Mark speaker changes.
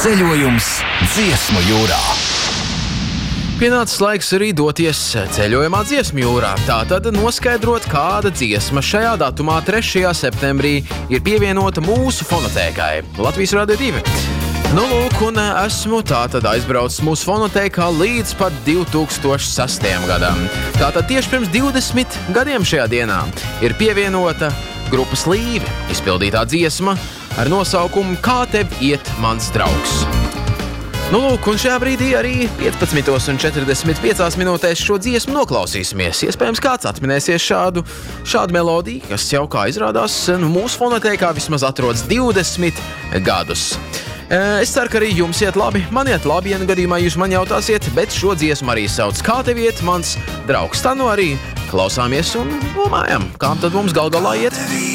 Speaker 1: Ceļojums Dziesmu jūrā.
Speaker 2: Pienācis laiks arī doties ceļojumā Dziesmu jūrā. Tātad noskaidrot, kāda dziesma šajā datumā 3. septembrī ir pievienota mūsu fonotēkai Latvijas Radio 2. Nu, lūk, un esmu tātad aizbraucis mūsu fonotēkā līdz pat 2006. gadam. Tātad tieši pirms 20 gadiem šajā dienā ir pievienota grupas Līve izpildītā dziesma ar nosaukumu Kā tev iet, mans draugs. Nu, lūk, un šajā brīdī arī 15:45 minūtēs šo dziesmu noklausīsimies. Iespējams, kāds atminēsies šādu melodiju, kas jau, kā izrādās, mūsu fonotēkā vismaz atrodas 20 gadus. Es ceru, ka arī jums iet labi. Man iet labi, ja gadījumā jūs man jautāsiet, bet šo dziesmu arī sauc Kā tev iet, mans draugs. Tā nu arī klausāmies un domājam, kā tad mums gal galā iet.